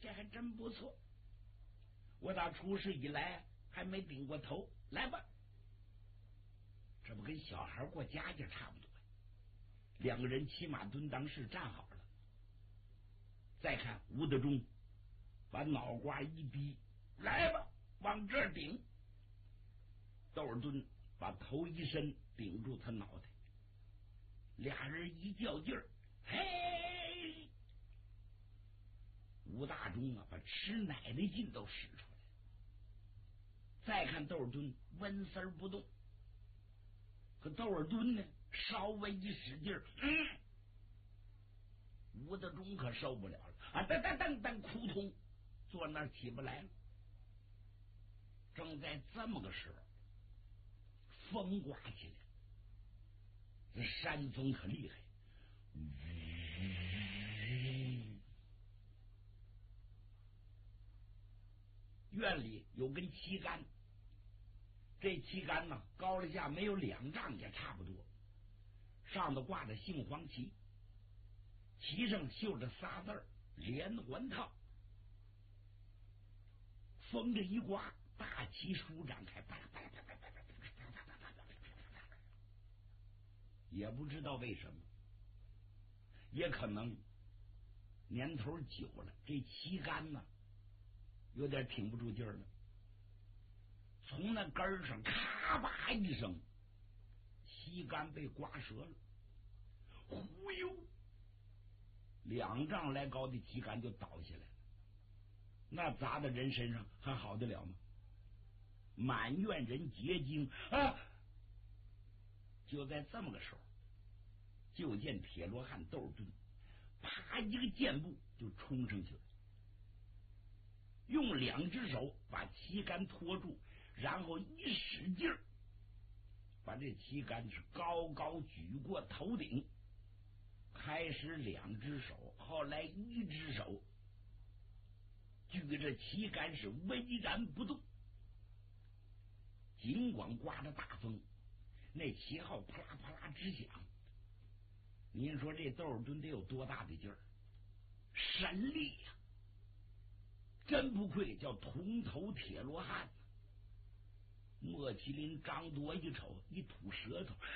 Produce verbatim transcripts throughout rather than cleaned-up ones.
这还真不错。我打出事以来还没顶过头，来吧。这不跟小孩过家家差不多。两个人骑马蹲裆式站好了。再看吴德忠把脑瓜一逼，来吧，往这儿顶。窦尔敦把头一伸，顶住他脑袋。俩人一较劲儿，嘿！吴大忠啊，把吃奶的劲都使出来。再看窦尔敦纹丝儿不动，可窦尔敦呢，稍微一使劲儿，嗯，吴德忠可受不了了啊！噔噔噔噔，扑通，坐那儿起不来了。正在这么个时候，风刮起来，这山风可厉害。嗯，院里有根旗杆，这旗杆呢高了下没有两丈也差不多，上头挂着杏黄旗，旗上绣着仨字儿连环套。风这一刮，大旗舒展开，巴拉巴拉巴拉巴拉巴拉巴拉巴拉巴拉，也不知道为什么，也可能年头久了，这旗杆呢有点挺不住劲儿了，从那根儿上咔吧一声，旗杆被刮折了，忽悠，两丈来高的旗杆就倒下来了。那砸在人身上还好得了吗？满院人结惊啊！就在这么个时候，就见铁罗汉窦尔敦啪一个箭步就冲上去了，用两只手把旗杆托住，然后一使劲儿，把这旗杆是高高举过头顶。开始两只手，后来一只手举着旗杆是巍然不动。尽管刮着大风，那旗号啪啦啪啦直响。您说这窦尔敦得有多大的劲儿？神力呀、啊！真不愧叫铜头铁罗汉。莫麒麟张铎一瞅，一吐舌头，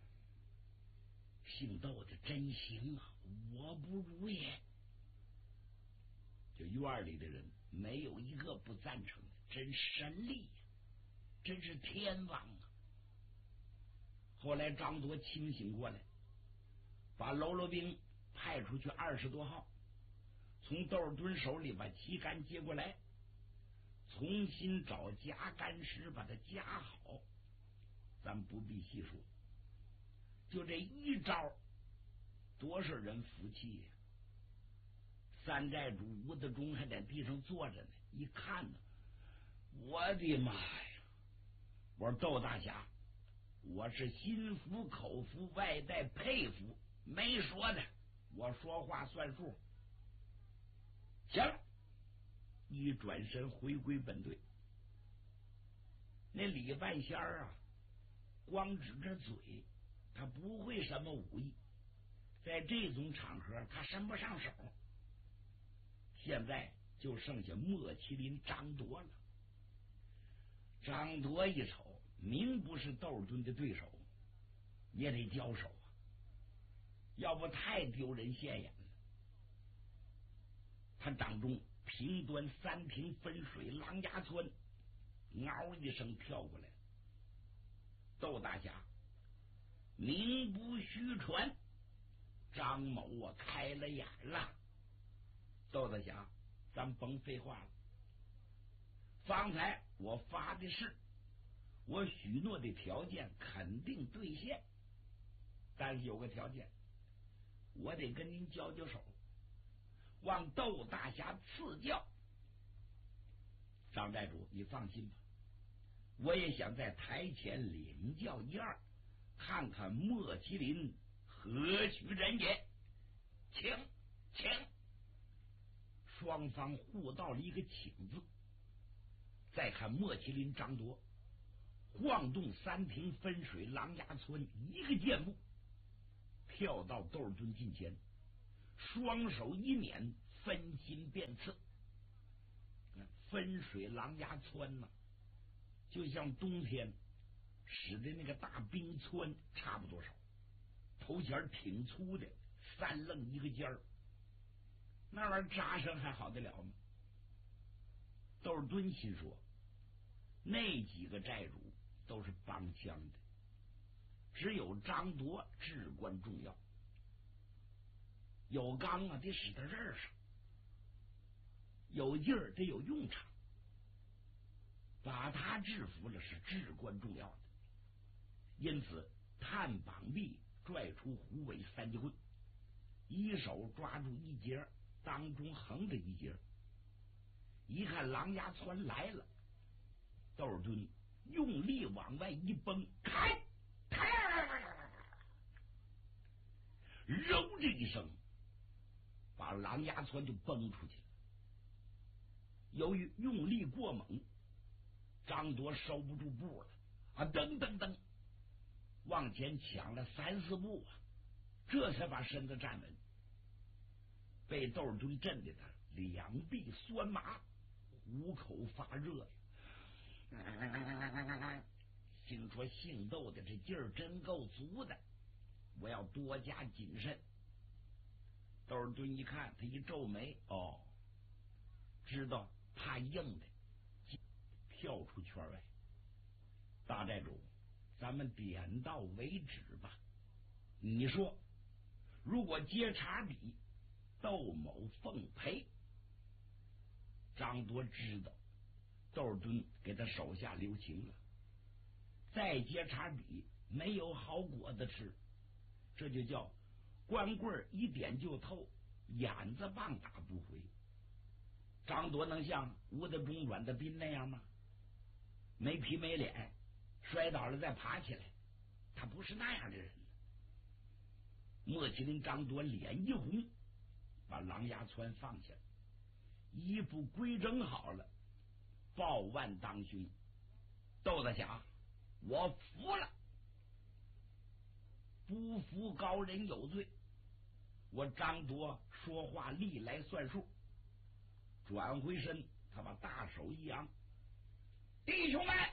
姓窦的真行啊，我不如也。就院里的人没有一个不赞成的，真神力呀、啊，真是天王啊！后来张铎清醒过来，把喽啰兵派出去二十多号，从窦尔敦手里把旗杆接过来，重新找夹杆石把它夹好。咱不必细说，就这一招，多少人服气呀、啊！三寨主吴德忠还在地上坐着呢，一看呢，我的妈呀！我说窦大侠，我是心服口服，外带佩服，没说的，我说话算数。行了，一转身回归本队。那李半仙儿啊，光指着嘴，他不会什么武艺，在这种场合他伸不上手。现在就剩下莫麒麟张铎了。张铎一瞅，明不是窦尔敦的对手，也得交手啊，要不太丢人现眼了。他掌中平端三平分水狼牙窜，嗷一声跳过来。窦大侠，名不虚传，张某啊开了眼了。窦大侠，咱甭废话了。方才我发的誓，我许诺的条件肯定兑现，但是有个条件，我得跟您交交手，望窦大侠赐教。张寨主，你放心吧，我也想在台前领教一二，看看莫麒麟何许人也。请请。双方互道了一个请字。再看莫麒麟张铎晃动三平分水狼牙村，一个箭步跳到窦尔敦近前，双手一捻，分心便刺。 汾水狼牙窜呢，就像冬天使的那个大冰川差不多少，头尖挺粗的，三愣一个尖儿，那玩意儿扎上还好得了吗？窦尔敦心说，那几个寨主都是帮腔的，只有张铎至关重要。有刚啊，得使到刃上；有劲儿，得有用场。把他制服了是至关重要的。因此，探膀臂拽出虎尾三节棍，一手抓住一节，当中横着一节。一看狼牙窜来了，窦尔敦用力往外一崩，开，揉这一声，把狼牙窜就崩出去了。由于用力过猛，张铎收不住步了啊！噔噔噔，往前抢了三四步啊，这才把身子站稳。被窦尔敦震的他两臂酸麻，虎口发热呀！心说姓窦的这劲儿真够足的，我要多加谨慎。窦尔敦一看，他一皱眉，哦，知道怕硬的，跳出圈外。大寨主，咱们点到为止吧。你说，如果接茬比，窦某奉陪。张铎知道窦尔敦给他手下留情了，再接茬比没有好果子吃，这就叫光棍一点就透，眼子棒打不回。张铎能像吴德忠、阮德斌那样吗？没皮没脸，摔倒了再爬起来，他不是那样的人。莫麒麟张铎脸一红，把狼牙窜放下，衣服规整好了，抱腕当胸。窦大侠，我服了，不服高人有罪。我张铎说话历来算数。转回身，他把大手一扬，弟兄们，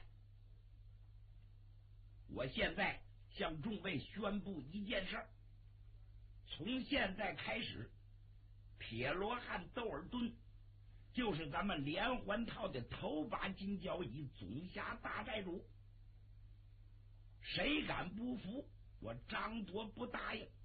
我现在向众位宣布一件事儿：从现在开始，铁罗汉窦尔敦就是咱们连环套的头把金交椅总辖大寨主。谁敢不服，我张铎不答应。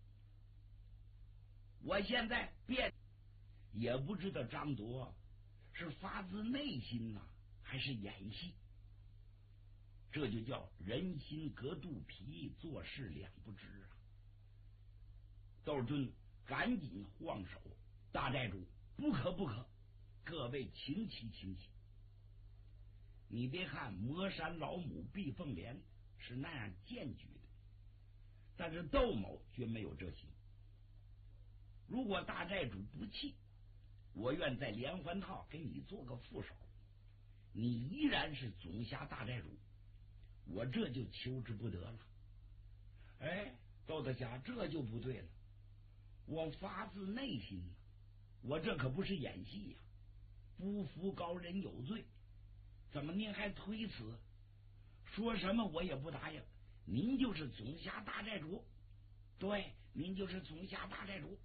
我现在便也不知道张铎是发自内心呐、啊，还是演戏。这就叫人心隔肚皮，做事两不知啊。窦尔敦赶紧晃手，大寨主，不可不可，各位请起请起。你别看魔山老母毕凤莲是那样荐举的，但是窦某却没有这心。如果大寨主不弃，我愿在连环套给你做个副手，你依然是总辖大寨主，我这就求之不得了。哎，窦大侠，这就不对了，我发自内心，我这可不是演戏呀、啊！不服高人有罪，怎么您还推辞？说什么我也不答应。您就是总辖大寨主，对，您就是总辖大寨主。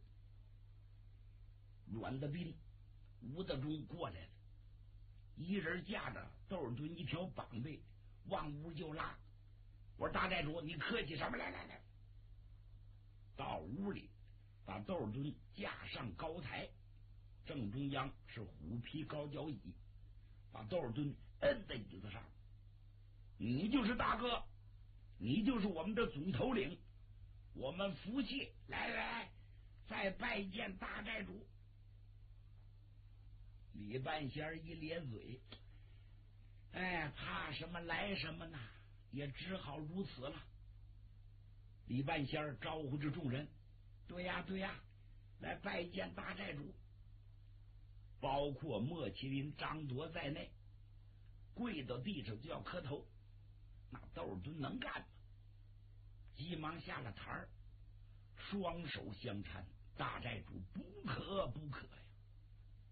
阮德斌、吴德忠过来了，一人架着窦尔敦一条膀背，往屋就拉。我说大寨主，你客气什么？来来来，到屋里把窦尔敦架上高台，正中央是虎皮高脚椅，把窦尔敦摁在椅子上。你就是大哥，你就是我们的总头领，我们服气。来来，再拜见大寨主。李半仙一咧嘴，哎，怕什么来什么呢？也只好如此了。李半仙招呼着众人，对呀对呀，来拜见大寨主。包括莫麒麟、张铎在内，跪到地上就要磕头。那窦尔敦能干吗？急忙下了台儿，双手相搀，大寨主不可不可呀！